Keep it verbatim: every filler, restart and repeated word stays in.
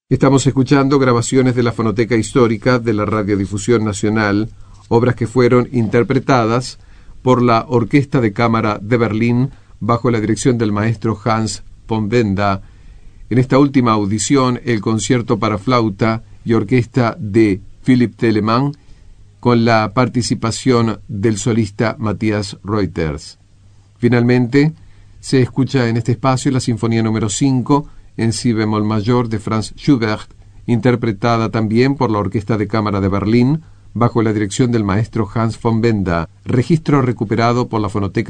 Estamos escuchando grabaciones de la Fonoteca Histórica de la Radiodifusión Nacional, obras que fueron interpretadas por la Orquesta de Cámara de Berlín bajo la dirección del maestro Hans von Benda. En esta última audición, el concierto para flauta y orquesta de Philipp Telemann, con la participación del solista Matthias Reuters. Finalmente, se escucha en este espacio la Sinfonía número cinco, en si bemol mayor de Franz Schubert, interpretada también por la Orquesta de Cámara de Berlín, bajo la dirección del maestro Hans von Benda, registro recuperado por la Fonoteca